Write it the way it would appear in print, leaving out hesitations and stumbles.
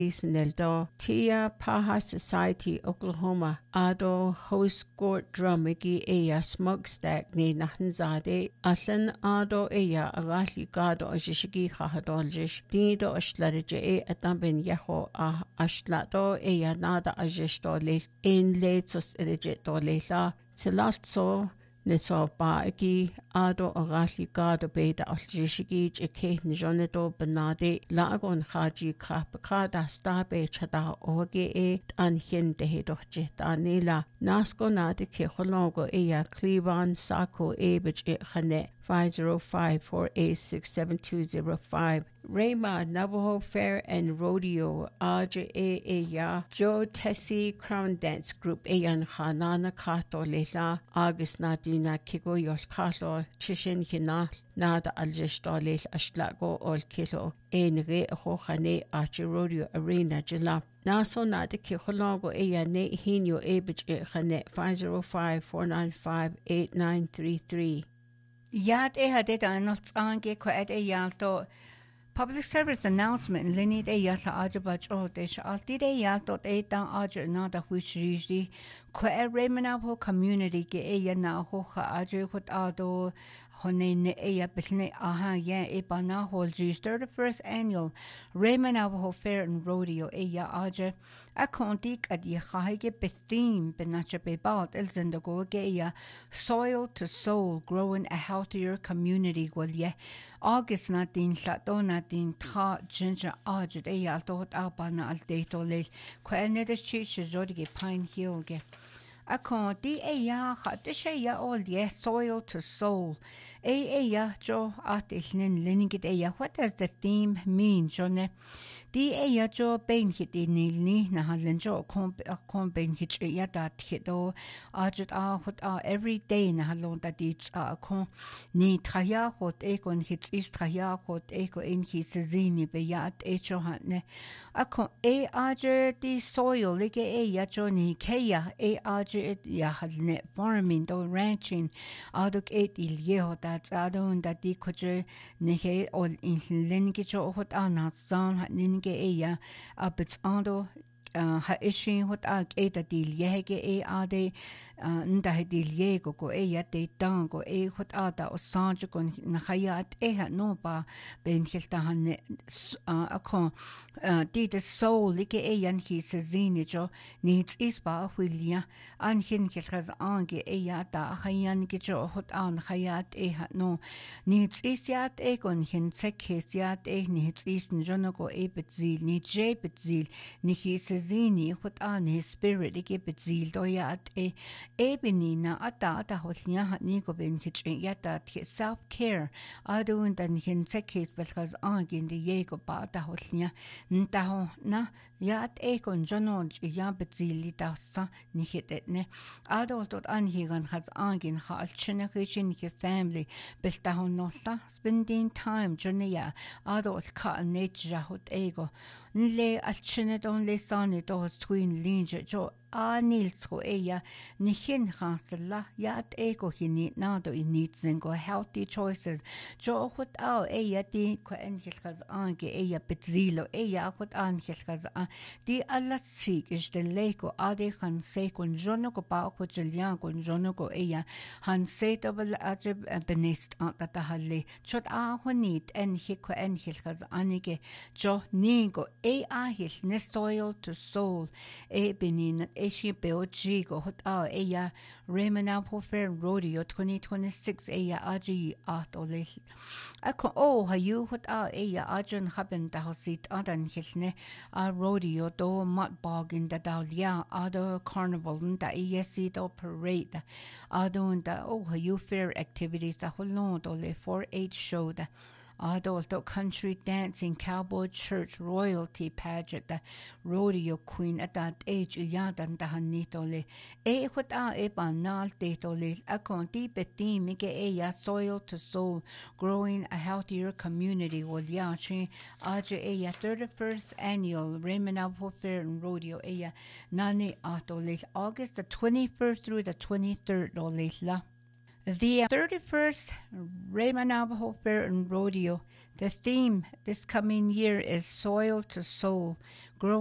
Neldo Tia Paha Society Oklahoma Ado Host Court Drumigi Eya Smokestack ni Nahanzade Aslan Ado Eya Agashli Gado Ajishigi Hahadoljish Dido Ashlarije E Atambin Yaho Ashlato Eya Nada Ajisto Le in Letus Elegito Lela Selatso Neso Baagi Ado Agashli Gado Beda Aljishigi Eke Njonedo Benade Lagon Haji Kapakada Stabe Chada Oge E Anhin Dehedoche Danila Nasko Nade Keholongo Eya Clevan Sako Ebich E Hane 505-486-7205 Rayma Navajo Fair and Rodeo Aja Eya Joe Tessie Crown Dance Group Eyan Hanana Kato Lela August Nadina Kigo Yolkalo Chishin Hina Nada Aljesto Lel Ashlago Ol Kilo Enre Hohane Aja Rodeo Arena Jila Naso Nada Kiholongo Eya Ne Hino Ebich E Hane 505-495-8933 Yad had not ange quite a yalto public service announcement linit a yata ajabach otish altid a yalto a down aja nada which usually quite remanabo community ge a yana hoha aja hot ado hone a bisne aha ya e bana holgis 31st annual Remanabo Fair and Rodeo e ya aja a kontik at ye haige betheme benacha bebaut elzendago ge ya soil to soul growing a healthier community gwal ye August natin lato natin tra ginger aja e ya tot abana al deto le kwene de chiche jodige Pine Hill ge a konti e ya hatisha ya all ye soil to soul ya jo at ilnin linigit ya what does the theme mean jone di ya jo ben hit ni na halen jo kom ben hit ya dat hito ajut hot every day na halon da dit kon ni traya hot kon hit is traya hot ko in hit zini be ya jo hatne a kon aje di soil like ya jo ni keya aje ya halne farming do ranching aduk il yeho that adon that di koje nehe ol in lengi jo hot ana zan ninge eya abits ando ha ishin hot eta dil yege ade nda dil yego go ya de tango hot ada o sanjo kon na hayat ha no ba ben hilta han akon di the soul like yan hi se zini jo needs is ba hulia an hin hilkhaz ange ya da hayan ge jo hot an hayat ha no needs is yat kon hin sekhes yat needs is no go betzil ni je betzil ni hi se zini hot an his spirit ge betzil do yat benina ata holnya hat ni go ben hit yata self care adun dan hin sekhes belkhaz ange de ye go ba ta holnya nta na yat kon jonon ya betzili da sa ni hitne adol dort anhigan hat angin halt chine kishin ke family belta honolla spending time jonia adol ka nature hot ego nle alchine don le sani do twin linje jo Nilsko ya nihin hansela yat ego hini nado in needs and go healthy choices jo hot ya di ko enhilkhaz ange ya betzilo ya hot anhilkhaz di alla sik is de leko ade han se kon jono ko ba ko jelian kon jono ko ya han se double ajib benest ata halle chot honit en hiko enhilkhaz anige jo ningo hil ne soil to soul benin Asia Beoji go hot ya Remanabo Fair and Rodeo 2026 ya aji atole ako hayu hot ya ajan haben da hosit adan hilne rodeo do mat bog in da dalia other carnival da ESC do parade adon da hayu fair activities da holon do le 4-H show da adult country dancing, cowboy church, royalty pageant, the rodeo queen at that age, yadan dahanitole. What banal detole, a conti petit, make ya soil to soul, growing a healthier community with yachi, aja 31st annual Remanabo Fair and Rodeo, nani atole, August the 21st through the 23rd, la. The 31st Rhema Navajo Fair and Rodeo. The theme this coming year is Soil to Soul,